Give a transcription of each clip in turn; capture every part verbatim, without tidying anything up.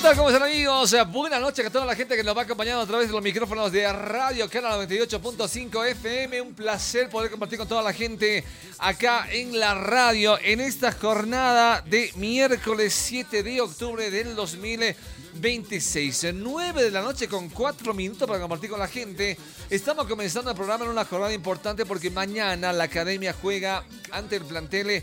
tal? ¿Cómo están, amigos? Buenas noches a toda la gente que nos va acompañando a través de los micrófonos de Radio Canal noventa y ocho punto cinco F M. Un placer poder compartir con toda la gente acá en la radio en esta jornada de miércoles siete de octubre del dos mil veintiséis. nueve de la noche con cuatro minutos para compartir con la gente. Estamos comenzando el programa en una jornada importante porque mañana la academia juega ante el plantel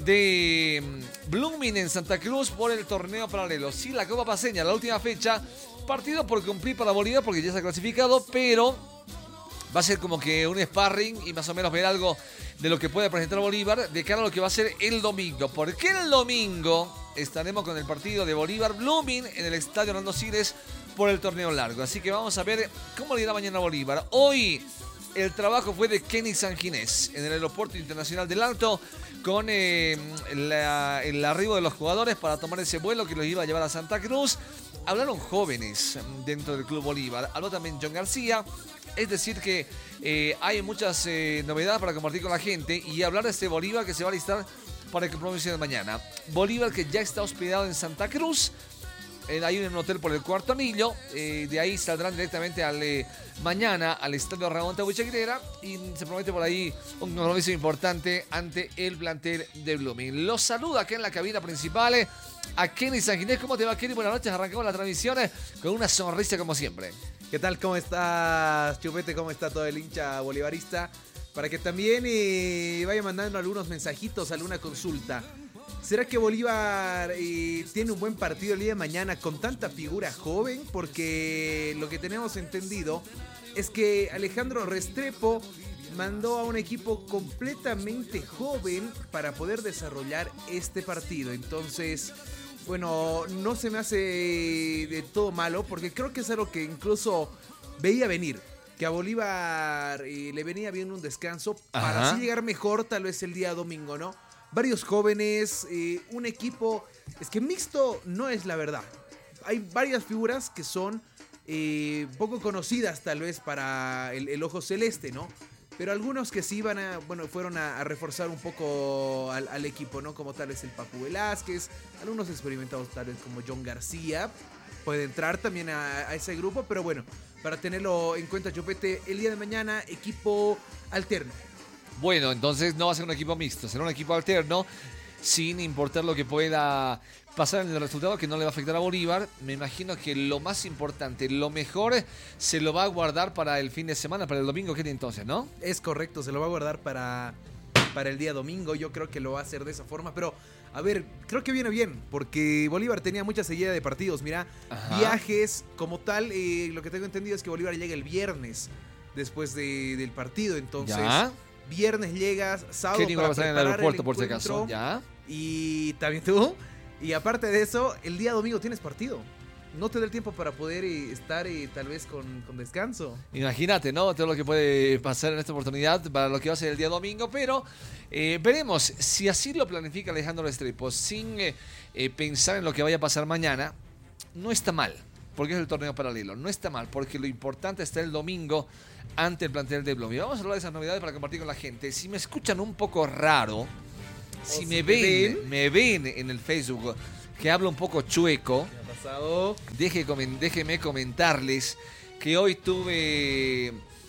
de Blooming en Santa Cruz por el torneo paralelo. Sí, la Copa Paceña, la última fecha, partido por cumplir para Bolívar porque ya se ha clasificado, pero va a ser como que un sparring y más o menos ver algo de lo que puede presentar Bolívar de cara a lo que va a ser el domingo. Porque el domingo estaremos con el partido de Bolívar Blooming en el estadio Hernando Siles por el torneo largo. Así que vamos a ver cómo le irá mañana a Bolívar. Hoy el trabajo fue de Kenny Sanginés en el Aeropuerto Internacional del Alto con eh, la, el arribo de los jugadores para tomar ese vuelo que los iba a llevar a Santa Cruz. Hablaron jóvenes dentro del Club Bolívar. Habló también John García. Es decir que eh, hay muchas eh, novedades para compartir con la gente y hablar de este Bolívar que se va a listar para el compromiso de mañana. Bolívar que ya está hospedado en Santa Cruz. Eh, hay un hotel por el Cuarto Anillo. Eh, de ahí saldrán directamente al, eh, mañana al estadio Ramón Tabuchaquirera. Y se promete por ahí un compromiso importante ante el plantel de Blooming. Los saluda acá en la cabina principal eh, a Kenny Sanginés. ¿Cómo te va, Kenny? Buenas noches. Arrancamos la transmisión eh, con una sonrisa como siempre. ¿Qué tal? ¿Cómo estás, Chupete? ¿Cómo está todo el hincha bolivarista? Para que también eh, vaya mandando algunos mensajitos, alguna consulta. ¿Será que Bolívar eh, tiene un buen partido el día de mañana con tanta figura joven? Porque lo que tenemos entendido es que Alejandro Restrepo mandó a un equipo completamente joven para poder desarrollar este partido. Entonces, bueno, no se me hace de todo malo porque creo que es algo que incluso veía venir. Que a Bolívar eh, le venía bien un descanso para Ajá. así llegar mejor tal vez el día domingo, ¿no? Varios jóvenes, eh, un equipo... Es que mixto no es la verdad. Hay varias figuras que son eh, poco conocidas tal vez para el, el ojo celeste, ¿no? Pero algunos que sí van a, bueno, fueron a, a reforzar un poco al, al equipo, ¿no? Como tal vez el Papu Velázquez, algunos experimentados tal vez como John García. Puede entrar también a, a ese grupo, pero bueno, para tenerlo en cuenta, Chupete, el día de mañana, equipo alterno. Bueno, entonces no va a ser un equipo mixto, será un equipo alterno, sin importar lo que pueda pasar en el resultado, que no le va a afectar a Bolívar. Me imagino que lo más importante, lo mejor, se lo va a guardar para el fin de semana, para el domingo, ¿qué entonces, no? Es correcto, se lo va a guardar para, para el día domingo, yo creo que lo va a hacer de esa forma, pero... A ver, creo que viene bien, porque Bolívar tenía mucha seguida de partidos. Mira, Ajá. viajes como tal, eh, lo que tengo entendido es que Bolívar llega el viernes después de, del partido. Entonces, ¿Ya? viernes llegas, sábado ¿Qué para pasar en el aeropuerto, el por si acaso? ¿Ya? Y también tú. Y aparte de eso, el día domingo tienes partido. No te da el tiempo para poder eh, estar eh, tal vez con, con descanso. Imagínate, ¿no? Todo lo que puede pasar en esta oportunidad para lo que va a ser el día domingo, pero eh, veremos si así lo planifica Alejandro Restrepo, sin eh, eh, pensar en lo que vaya a pasar mañana. No está mal, porque es el torneo paralelo. No está mal, porque lo importante está el domingo ante el plantel de Blooming. Vamos a hablar de esas novedades para compartir con la gente. Si me escuchan un poco raro, si, si me, ven, ven, me ven en el Facebook que hablo un poco chueco, Deje, déjeme comentarles que hoy tuve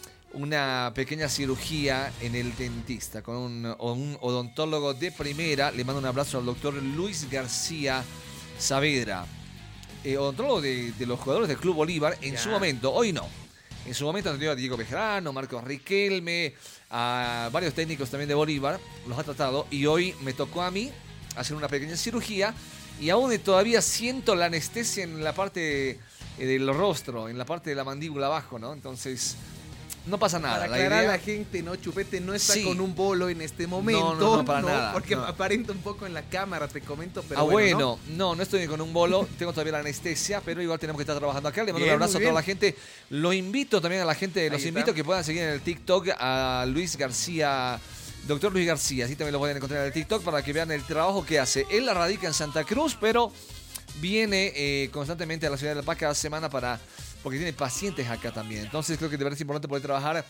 una pequeña cirugía en el dentista con un, un odontólogo de primera. Le mando un abrazo al doctor Luis García Saavedra, eh, odontólogo de, de los jugadores del Club Bolívar en ya. su momento. Hoy no. En su momento han tenido a Diego Bejarano, Marcos Riquelme, a varios técnicos también de Bolívar. Los ha tratado y hoy me tocó a mí hacer una pequeña cirugía. Y aún todavía siento la anestesia en la parte del rostro, en la parte de la mandíbula abajo, ¿no? Entonces, no pasa nada. Para aclarar la idea... a la gente, ¿no? Chupete no está sí. con un bolo en este momento. No, no, no, para no, nada. Porque no. aparenta un poco en la cámara, te comento, pero ah, bueno, bueno, no, no, no estoy con un bolo, tengo todavía la anestesia, pero igual tenemos que estar trabajando acá. Le mando bien, un abrazo a toda la gente. Lo invito también a la gente, los invito a que puedan seguir en el TikTok a Luis García... Doctor Luis García, así también lo pueden encontrar en el TikTok para que vean el trabajo que hace. Él la radica en Santa Cruz, pero viene eh, constantemente a la ciudad de La Paz cada semana para, porque tiene pacientes acá también. Entonces creo que de verdad es importante poder trabajar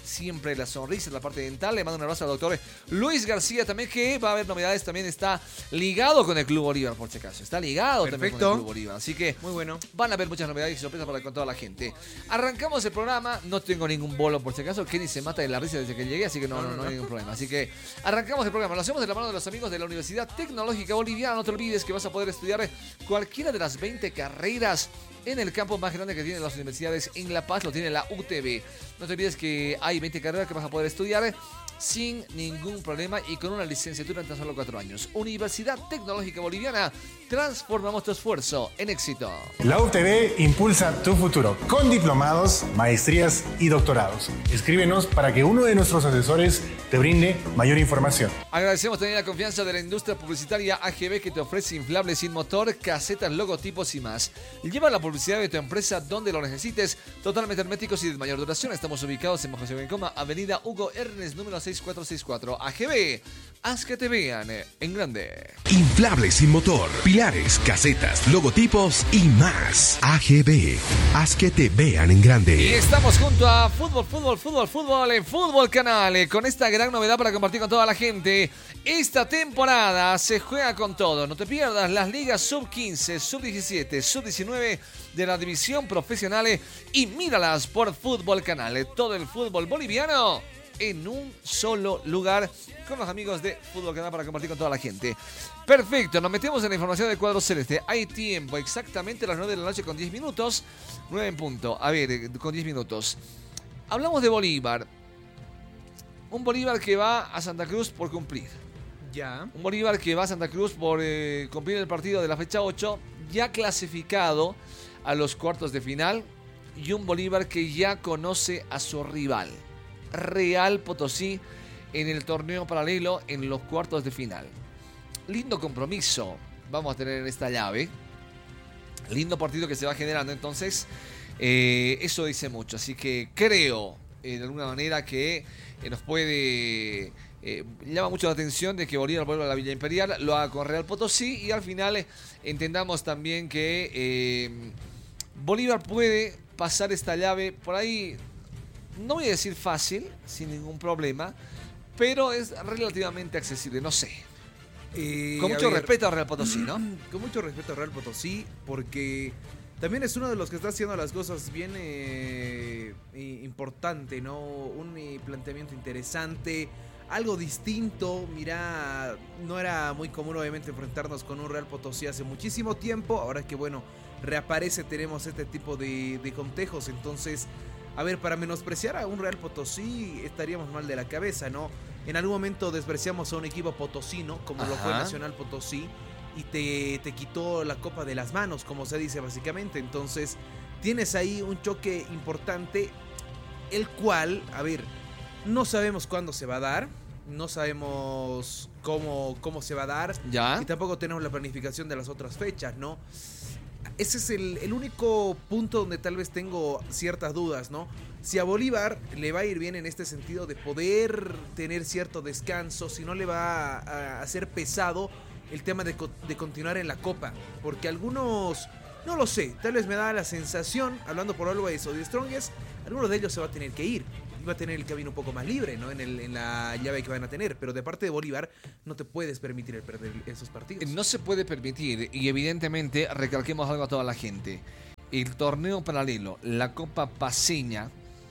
siempre la sonrisa, la parte dental. Le mando un abrazo al doctor Luis García también, que va a haber novedades, también está ligado con el Club Bolívar, por si acaso. Está ligado Perfecto. también con el Club Bolívar. Así que muy bueno. Van a haber muchas novedades y sorpresas para con toda la gente. Arrancamos el programa, no tengo ningún bolo por si acaso. Kenny se mata de la risa desde que llegué, así que no, no, no, no hay ningún problema. Así que arrancamos el programa. Lo hacemos de la mano de los amigos de la Universidad Tecnológica Boliviana. No te olvides que vas a poder estudiar cualquiera de las veinte carreras en el campo más grande que tienen las universidades en La Paz, lo tiene la U T B. No te olvides que hay veinte carreras que vas a poder estudiar sin ningún problema y con una licenciatura en tan solo cuatro años. Universidad Tecnológica Boliviana, transformamos tu esfuerzo en éxito. La U T B impulsa tu futuro con diplomados, maestrías y doctorados. Escríbenos para que uno de nuestros asesores te brinde mayor información. Agradecemos también la confianza de la industria publicitaria A G B, que te ofrece inflables sin motor, casetas, logotipos y más. Lleva la publicidad de tu empresa donde lo necesites, totalmente herméticos y de mayor duración. Estamos ubicados en Bajo Coma, Avenida Hugo Ernest, número seis cuatro seis cuatro. A G B, haz que te vean en grande. Inflables sin motor, pilares, casetas, logotipos y más. A G B, haz que te vean en grande. Y estamos junto a Fútbol, Fútbol, Fútbol, Fútbol en Fútbol Canal, eh, con esta gran novedad para compartir con toda la gente. Esta temporada se juega con todo. No te pierdas las ligas sub quince, sub diecisiete, sub diecinueve de la división profesional y míralas por Fútbol Canal. Todo el fútbol boliviano en un solo lugar con los amigos de Fútbol Canal para compartir con toda la gente. Perfecto, nos metemos en la información del cuadro celeste. Hay tiempo, exactamente las nueve de la noche con diez minutos. nueve en punto, a ver, con diez minutos. Hablamos de Bolívar. Un Bolívar que va a Santa Cruz por cumplir. Ya. Un Bolívar que va a Santa Cruz por eh, cumplir el partido de la fecha ocho, ya clasificado a los cuartos de final. Y un Bolívar que ya conoce a su rival, Real Potosí, en el torneo paralelo en los cuartos de final. Lindo compromiso vamos a tener en esta llave. Lindo partido que se va generando. Entonces, eh, eso dice mucho. Así que creo, eh, de alguna manera, que eh, nos puede... Eh, llama mucho la atención de que Bolívar vuelva a la Villa Imperial, lo haga con Real Potosí y al final eh, entendamos también que eh, Bolívar puede pasar esta llave por ahí, no voy a decir fácil, sin ningún problema, pero es relativamente accesible, no sé. Eh, con mucho a ver, respeto a Real Potosí, ¿no? Con mucho respeto a Real Potosí, porque también es uno de los que está haciendo las cosas bien eh, importante, ¿no? Un eh, planteamiento interesante, algo distinto. Mira, no era muy común obviamente enfrentarnos con un Real Potosí hace muchísimo tiempo. Ahora que bueno, reaparece, tenemos este tipo de, de contejos. Entonces, a ver, para menospreciar a un Real Potosí estaríamos mal de la cabeza, ¿no? En algún momento despreciamos a un equipo potosino, como Ajá. lo fue Nacional Potosí, y te, te quitó la copa de las manos, como se dice básicamente. Entonces, tienes ahí un choque importante, el cual, a ver, no sabemos cuándo se va a dar, no sabemos cómo, cómo se va a dar, ¿Ya? Y tampoco tenemos la planificación de las otras fechas, ¿no? Ese es el, el único punto donde tal vez tengo ciertas dudas, ¿no? Si a Bolívar le va a ir bien en este sentido de poder tener cierto descanso, si no le va a, a hacer pesado el tema de, de continuar en la Copa, porque algunos, no lo sé, tal vez me da la sensación, hablando por Always o de Strongest, algunos de ellos se va a tener que ir. Va a tener el camino un poco más libre, ¿no? En, el, en la llave que van a tener. Pero de parte de Bolívar, no te puedes permitir el perder esos partidos. No se puede permitir. Y evidentemente, recalquemos algo a toda la gente. El torneo paralelo, la Copa Paceña,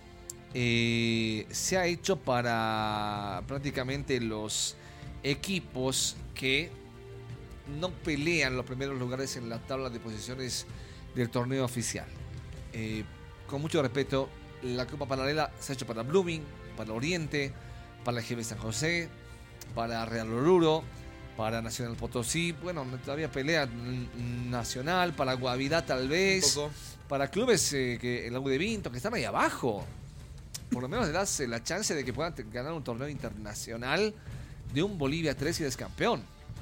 eh, se ha hecho para prácticamente los equipos que no pelean los primeros lugares en la tabla de posiciones del torneo oficial. Eh, con mucho respeto, la Copa Paralela se ha hecho para Blooming, para Oriente, para la G B San José, para Real Oruro, para Nacional Potosí. Bueno, todavía pelea Nacional, para Guavirá tal vez, para clubes eh, que el U de Vinto, que están ahí abajo. Por lo menos le das eh, la chance de que puedan ganar un torneo internacional de un Bolivia tres y eres campeón.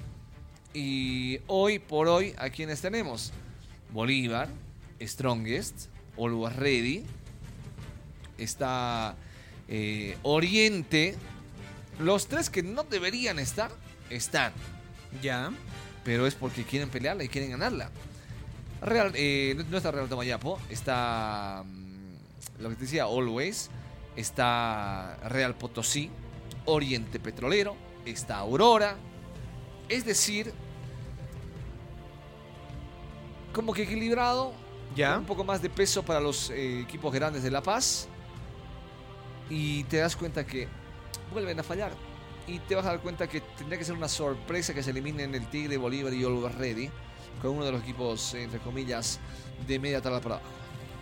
Y hoy por hoy, ¿a quiénes tenemos? Bolívar, Strongest, Always Ready, está eh, Oriente. Los tres que no deberían estar, están. Ya. Pero es porque quieren pelearla y quieren ganarla. Real, eh, no está Real Tomayapo, está um, lo que te decía, Always. está Real Potosí, Oriente Petrolero, está Aurora. Es decir, como que equilibrado, ¿Ya? un poco más de peso para los eh, equipos grandes de La Paz. Y te das cuenta que vuelven a fallar. Y te vas a dar cuenta que tendría que ser una sorpresa que se eliminen el Tigre, Bolívar y Always Ready, con uno de los equipos, entre comillas, de media tabla para abajo.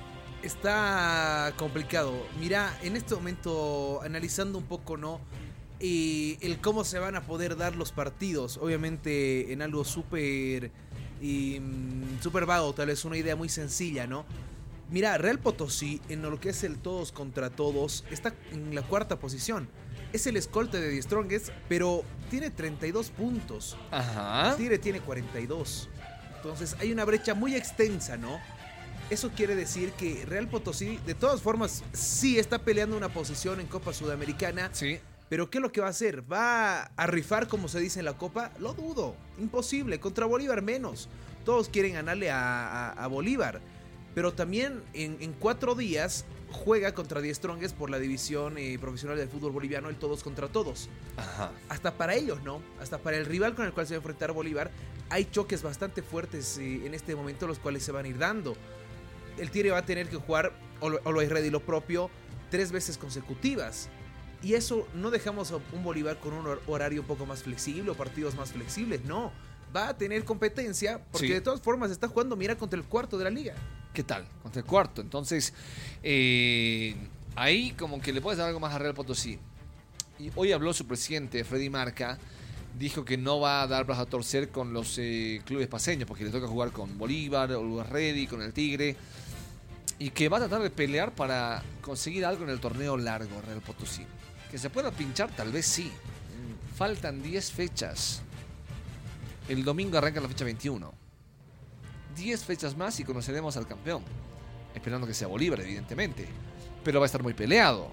Está complicado. Mira, en este momento, analizando un poco, ¿no? Eh, el cómo se van a poder dar los partidos. Obviamente en algo súper y, súper vago, tal vez una idea muy sencilla, ¿no? Mira, Real Potosí, en lo que es el todos contra todos, está en la cuarta posición. Es el escolta de The Strongest, pero tiene treinta y dos puntos. Ajá. Tigre tiene cuarenta y dos. Entonces hay una brecha muy extensa, ¿no? Eso quiere decir que Real Potosí, de todas formas, sí está peleando una posición en Copa Sudamericana. Sí. Pero ¿qué es lo que va a hacer? ¿Va a rifar como se dice en la Copa? Lo dudo. Imposible. Contra Bolívar menos. Todos quieren ganarle a, a, a Bolívar. Pero también en, en cuatro días juega contra The Strongest por la división eh, profesional del fútbol boliviano, el todos contra todos. Ajá. Hasta para ellos, ¿no? Hasta para el rival con el cual se va a enfrentar Bolívar, hay choques bastante fuertes eh, en este momento, los cuales se van a ir dando. El Tigre va a tener que jugar Always Ready lo propio tres veces consecutivas. Y eso no dejamos a un Bolívar con un horario un poco más flexible o partidos más flexibles, no. Va a tener competencia porque Sí. de todas formas está jugando, mira, contra el cuarto de la liga. ¿Qué tal? Contra el cuarto. Entonces, eh, ahí como que le puedes dar algo más a Real Potosí. Y hoy habló su presidente, Freddy Marca. Dijo que no va a dar brazos a torcer con los eh, clubes paseños, porque le toca jugar con Bolívar, Always Ready, con el Tigre. Y que va a tratar de pelear para conseguir algo en el torneo largo, Real Potosí. Que se pueda pinchar, tal vez sí. Faltan diez fechas. El domingo arranca la fecha veintiuno. diez fechas más y conoceremos al campeón. Esperando que sea Bolívar, evidentemente. Pero va a estar muy peleado.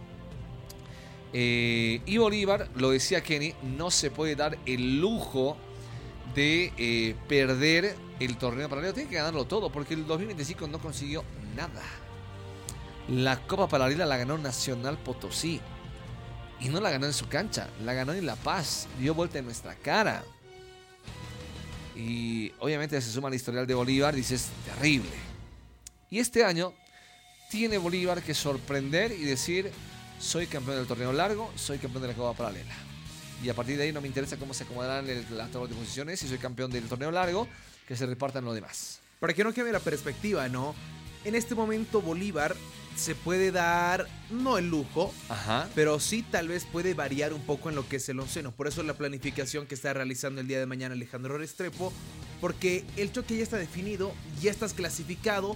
Eh, y Bolívar, lo decía Kenny, no se puede dar el lujo de eh, perder el torneo paralelo. Tiene que ganarlo todo porque el dos mil veinticinco no consiguió nada. La Copa Paralela la ganó Nacional Potosí. Y no la ganó en su cancha, la ganó en La Paz. Dio vuelta en nuestra cara. Y obviamente se suma al historial de Bolívar, dices, terrible. Y este año tiene Bolívar que sorprender y decir, soy campeón del torneo largo, soy campeón de la Copa Paralela. Y a partir de ahí no me interesa cómo se acomodarán las tablas de posiciones. Si soy campeón del torneo largo, que se repartan lo demás. Para que no cambie la perspectiva, ¿no? En este momento Bolívar se puede dar, no el lujo, Ajá. pero sí tal vez puede variar un poco en lo que es el onceno. Por eso la planificación que está realizando el día de mañana Alejandro Restrepo, porque el choque ya está definido, ya estás clasificado.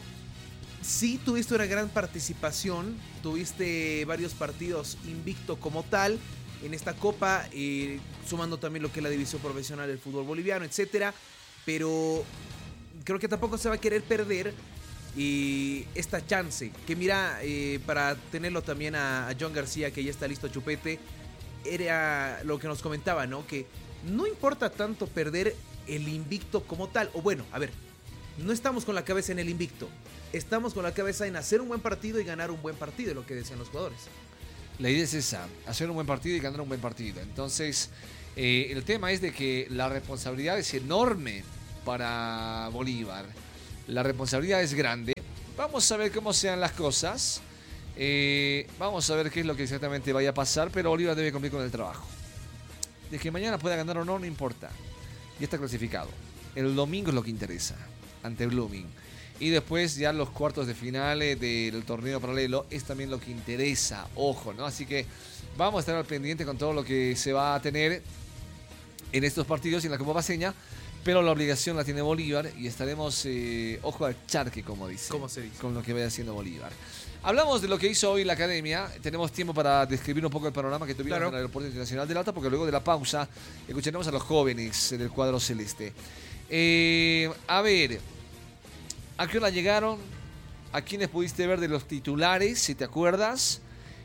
Sí tuviste una gran participación, tuviste varios partidos invicto como tal en esta copa, eh, sumando también lo que es la división profesional del fútbol boliviano, etcétera. Pero creo que tampoco se va a querer perder y esta chance, que mira, eh, para tenerlo también a, a John García, que ya está listo Chupete, era lo que nos comentaba, ¿no? Que no importa tanto perder el invicto como tal, o bueno, a ver, no estamos con la cabeza en el invicto, estamos con la cabeza en hacer un buen partido y ganar un buen partido, es lo que decían los jugadores. La idea es esa, hacer un buen partido y ganar un buen partido. Entonces, eh, el tema es de que la responsabilidad es enorme para Bolívar. La responsabilidad es grande. Vamos a ver cómo sean las cosas. Eh, vamos a ver qué es lo que exactamente vaya a pasar, pero Bolívar debe cumplir con el trabajo. De que mañana pueda ganar o no, no importa. Ya está clasificado. El domingo es lo que interesa, ante Blooming. Y después ya los cuartos de finales del torneo paralelo es también lo que interesa, ojo, ¿no? Así que vamos a estar al pendiente con todo lo que se va a tener en estos partidos y en la Copa Paceña, pero la obligación la tiene Bolívar y estaremos, eh, ojo al charque, como dice, ¿Cómo se dice? con lo que vaya haciendo Bolívar. Hablamos de lo que hizo hoy la academia. Tenemos tiempo para describir un poco el panorama que tuvimos Claro. en el Aeropuerto Internacional del Alta, porque luego de la pausa escucharemos a los jóvenes del cuadro celeste. Eh, a ver, ¿a qué hora llegaron? ¿A quiénes pudiste ver de los titulares, si te acuerdas?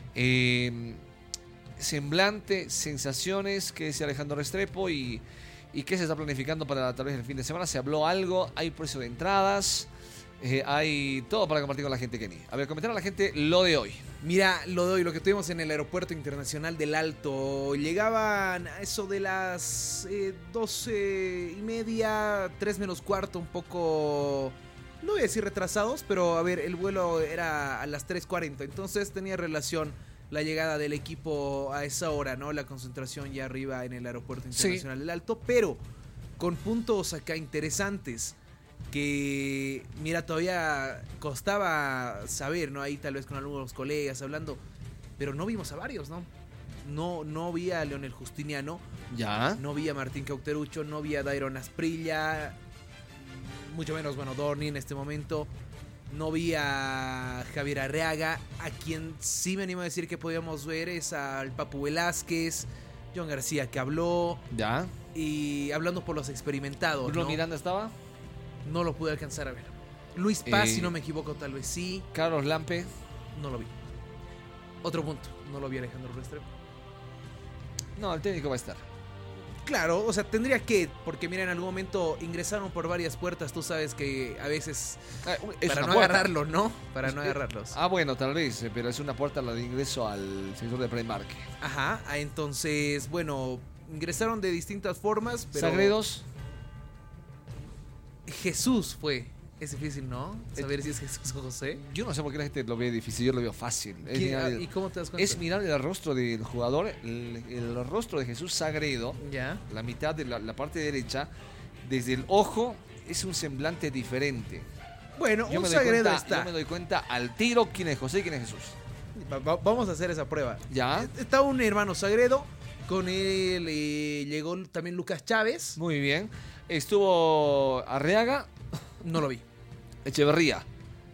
Eh, semblante, sensaciones, ¿qué decía Alejandro Restrepo? Y, y qué se está planificando para tal vez el fin de semana. ¿Se habló algo? ¿Hay precio de entradas? Eh, hay todo para compartir con la gente, Kenny. A ver, comentar a la gente lo de hoy. Mira, lo de hoy, lo que tuvimos en el Aeropuerto Internacional del Alto. Llegaban a eso de las eh, doce y media, tres menos cuarto, un poco, no voy a decir retrasados, pero a ver, el vuelo era a las tres cuarenta, entonces tenía relación la llegada del equipo a esa hora, ¿no? La concentración ya arriba en el Aeropuerto Internacional sí. del Alto, pero con puntos acá interesantes. Que, mira, todavía costaba saber, ¿no? Ahí tal vez con algunos colegas hablando, pero no vimos a varios, ¿no? No, no vi a Leonel Justiniano. Ya. No vi a Martín Cauterucho, no vi a Dairon Asprilla, mucho menos, bueno, Dorni en este momento. No vi a Javier Arreaga, a quien sí me animo a decir que podíamos ver es al Papu Velázquez, John García que habló. Ya. Y hablando por los experimentados, ¿Bruno ¿no? Miranda estaba? No lo pude alcanzar a ver. Luis Paz, eh, si no me equivoco, tal vez sí. Carlos Lampe. No lo vi. Otro punto. No lo vi Alejandro Restrepo. No, el técnico va a estar. Claro, o sea, tendría que, porque mira, en algún momento ingresaron por varias puertas. Tú sabes que a veces Ah, es para una no puerta. agarrarlos, ¿no? Para Es- no agarrarlos. Ah, bueno, tal vez, eh, pero es una puerta la de ingreso al sector de preembarque. Ajá. ah, Entonces, bueno, ingresaron de distintas formas, pero Sagredos. Jesús fue. Es difícil, ¿no? Saber si es Jesús o José. Yo no sé por qué la gente lo ve difícil, yo lo veo fácil. Es ¿Quién- mirar, ah, el, ¿Y cómo te das cuenta? es mirar el rostro del jugador, el, el rostro de Jesús Sagredo, Ya. la mitad de la, la parte derecha, desde el ojo es un semblante diferente. Bueno, Yo un me, doy Sagredo cuenta, está. yo me doy cuenta al tiro quién es José y quién es Jesús. Va- va- vamos a hacer esa prueba. ¿Ya? Está un hermano Sagredo. Con él eh, llegó también Lucas Chávez. Muy bien. Estuvo Arreaga, No lo vi. Echeverría,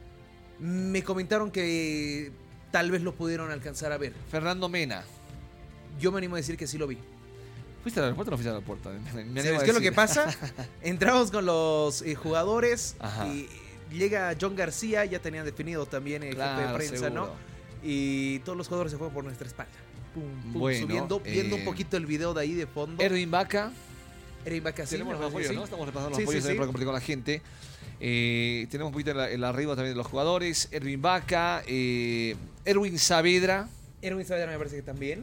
Me comentaron que tal vez lo pudieron alcanzar a ver. Fernando Mena. Yo me animo a decir que sí lo vi. ¿Fuiste al aeropuerto o no fuiste al aeropuerto? Me- me animo ¿Sabes a qué es lo decir. que pasa? Entramos con los eh, jugadores Ajá. y llega John García, ya tenían definido también el jefe de Claro, prensa, seguro. ¿no? Y todos los jugadores se fueron por nuestra espalda. Pum, pum, Bueno, subiendo, viendo eh, un poquito el video de ahí de fondo. Erwin Vaca. Eric Bacasí, Tenemos me los parece apoyos, que ¿no? sí. Estamos repasando los Sí, apoyos sí, también sí. para compartir con la gente. Eh, tenemos un poquito el, el arribo también de los jugadores. Erwin Vaca, eh, Erwin Saavedra. Erwin Saavedra me parece que también.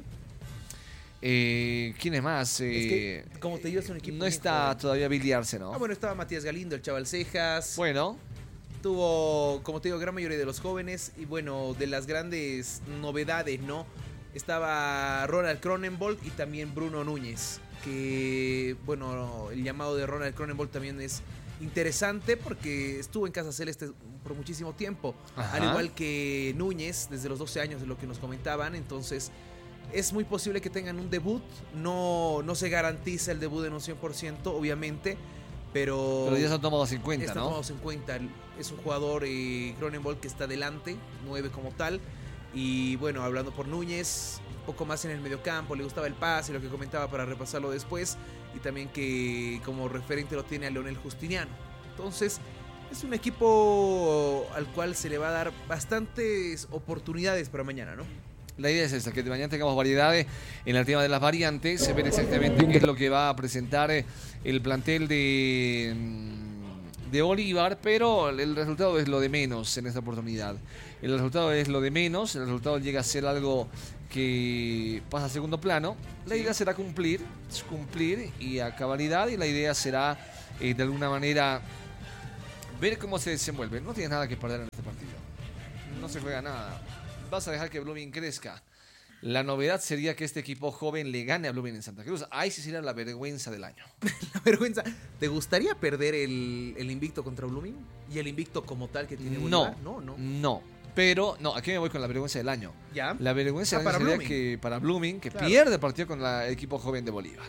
Eh, ¿Quién es más? Es Eh, que, como te digo, es un equipo no muy está joven. todavía Billy Arce, ¿no? Ah, bueno, estaba Matías Galindo, el Chaval Cejas. Bueno, Tuvo, como te digo, gran mayoría de los jóvenes. Y bueno, de las grandes novedades, ¿no? Estaba Ronald Cronenbold y también Bruno Núñez. Que, bueno, el llamado de Ronald Cronenbold también es interesante porque estuvo en Casa Celeste por muchísimo tiempo. Ajá. Al igual que Núñez, desde los doce años de lo que nos comentaban. Entonces, es muy posible que tengan un debut. No, no se garantiza el debut en un cien por ciento, obviamente. Pero, pero ya son tomados en cuenta, están ¿no? tomados en cuenta. Es un jugador, eh, Cronenbold, que está adelante, nueve como tal. Y bueno, hablando por Núñez, un poco más en el mediocampo, le gustaba el pase, lo que comentaba para repasarlo después. Y también que como referente lo tiene a Leonel Justiniano. Entonces, es un equipo al cual se le va a dar bastantes oportunidades para mañana, ¿no? La idea es esa, que de mañana tengamos variedades en el tema de las variantes, se ver exactamente qué es lo que va a presentar eh, el plantel de, mm, de Bolívar, pero el resultado es lo de menos en esta oportunidad. El resultado es lo de menos, el resultado llega a ser algo que pasa a segundo plano. La idea será cumplir, cumplir y a cabalidad, y la idea será eh, de alguna manera ver cómo se desenvuelve. No tienes nada que perder en este partido, no se juega nada. Vas a dejar que Blooming crezca. La novedad sería que este equipo joven le gane a Blooming en Santa Cruz. Ahí sí sería la vergüenza del año. La vergüenza. ¿Te gustaría perder el, el invicto contra Blooming? ¿Y el invicto como tal que tiene No, Bolívar? No, no. no. Pero, no, aquí me voy con la vergüenza del año. ¿Ya? La vergüenza Ah, del año para sería Blooming. que para Blooming, que Claro. pierde el partido con la- el equipo joven de Bolívar.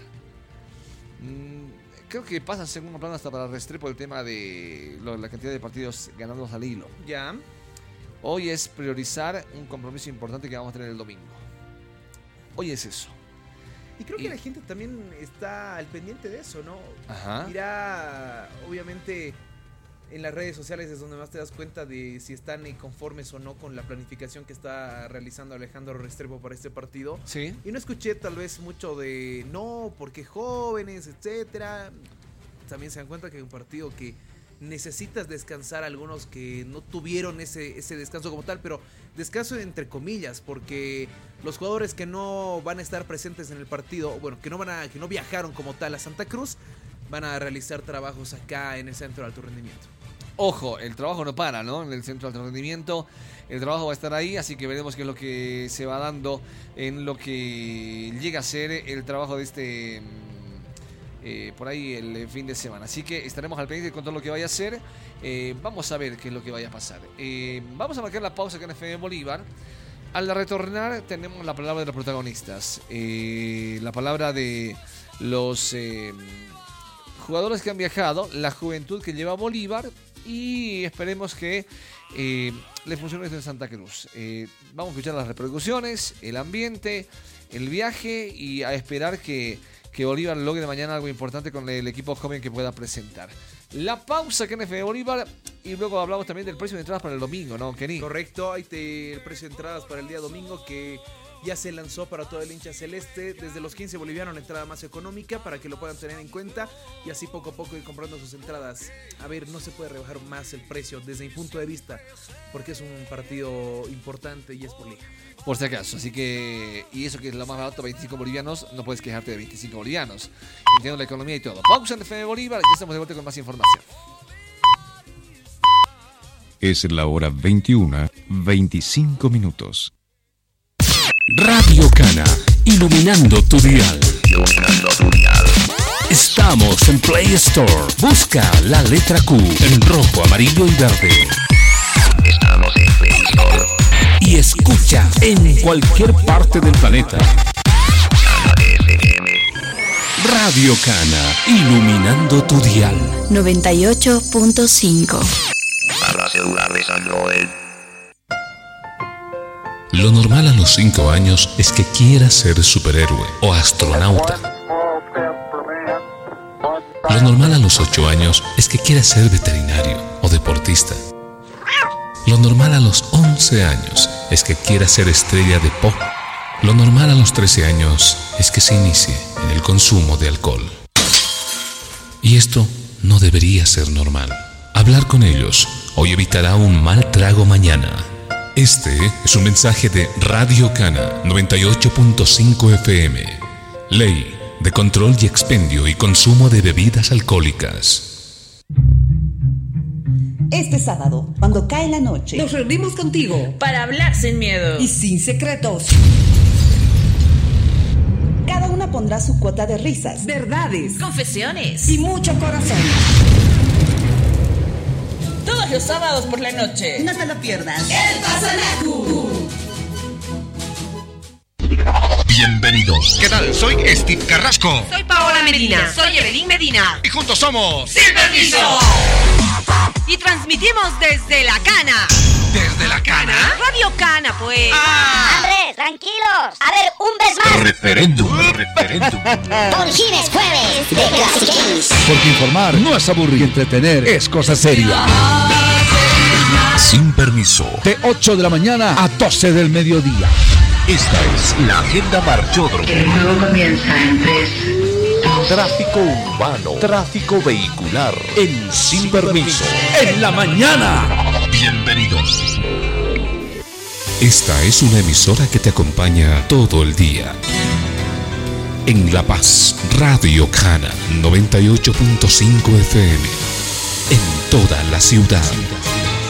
Mm, creo que pasa en segundo plano hasta para Restrepo el tema de lo- la cantidad de partidos ganados al hilo. Ya. Hoy es priorizar un compromiso importante que vamos a tener el domingo. Hoy es eso. Y creo Y- que la gente también está al pendiente de eso, ¿no? Ajá. Mira, obviamente en las redes sociales es donde más te das cuenta de si están eh, conformes o no con la planificación que está realizando Alejandro Restrepo para este partido. Sí. Y no escuché tal vez mucho de no, porque jóvenes, etcétera. También se dan cuenta que es un partido que necesitas descansar a algunos que no tuvieron ese, ese descanso como tal, pero descanso entre comillas, porque los jugadores que no van a estar presentes en el partido, bueno, que no van a, que no viajaron como tal a Santa Cruz, van a realizar trabajos acá en el Centro de Alto Rendimiento. Ojo, el trabajo no para, ¿no? En el Centro de Alto Rendimiento, el trabajo va a estar ahí, así que veremos qué es lo que se va dando en lo que llega a ser el trabajo de este... Eh, por ahí el fin de semana. Así que estaremos al pendiente con todo lo que vaya a hacer. Eh, vamos a ver qué es lo que vaya a pasar. Eh, vamos a marcar la pausa acá en F M Bolívar. Al retornar tenemos la palabra de los protagonistas. Eh, la palabra de los eh, jugadores que han viajado, la juventud que lleva a Bolívar y esperemos que eh, le funcione esto en Santa Cruz. Eh, vamos a escuchar las repercusiones, el ambiente, el viaje y a esperar que que Bolívar logre mañana algo importante con el equipo joven que pueda presentar. La pausa que en F M Bolívar y luego hablamos también del precio de entradas para el domingo, ¿no, Kenny? Correcto, ahí te, el precio de entradas para el día domingo que ya se lanzó para todo el hincha celeste, desde los quince bolivianos la entrada más económica para que lo puedan tener en cuenta y así poco a poco ir comprando sus entradas. A ver, no se puede rebajar más el precio desde mi punto de vista porque es un partido importante y es por liga. Por si acaso, así que, y eso que es lo más barato, veinticinco bolivianos, no puedes quejarte de veinticinco bolivianos. Entiendo la economía y todo. Pausa en F M Bolívar, ya estamos de vuelta con más información. Es la hora veintiuna, veinticinco minutos. Radio Cana, iluminando tu dial. Iluminando tu dial. Estamos en Play Store. Busca la letra Q en rojo, amarillo y verde. Estamos en Play Store. Y escucha en cualquier parte del planeta. Radio Cana, iluminando tu dial. noventa y ocho punto cinco. Para celulares Android. Lo normal a los cinco años es que quieras ser superhéroe o astronauta. Lo normal a los ocho años es que quieras ser veterinario o deportista. Lo normal a los once años es que quieras ser estrella de pop. Lo normal a los trece años es que se inicie en el consumo de alcohol. Y esto no debería ser normal. Hablar con ellos hoy evitará un mal trago mañana. Este es un mensaje de Radio Cana noventa y ocho punto cinco F M. Ley de control y expendio y consumo de bebidas alcohólicas. Este sábado, cuando cae la noche, nos reunimos contigo para hablar sin miedo y sin secretos. Cada una pondrá su cuota de risas, verdades, confesiones y mucho corazón. Todos los sábados por la noche. No te lo pierdas. El Pasanacu. Bienvenidos. ¿Qué tal? Soy Steve Carrasco. Soy Paola Medina. Soy Evelyn Medina. Y juntos somos Sin Permiso. Y transmitimos desde La Cana. ¿Desde La Cana? Radio Cana, pues. Ah. Andrés, tranquilos. A ver, un vez más. Referéndum, referéndum. Por fin es jueves de Classic Games. Porque informar no es aburrir y entretener es cosa seria. Sin Permiso. De ocho de la mañana a doce del mediodía. Esta es la agenda Marchódromo. El juego comienza en tres. Tráfico urbano, tráfico vehicular en Sin, Sin permiso. permiso. En la mañana. Bienvenidos. Esta es una emisora que te acompaña todo el día. En La Paz, Radio Cana noventa y ocho punto cinco F M. En toda la ciudad.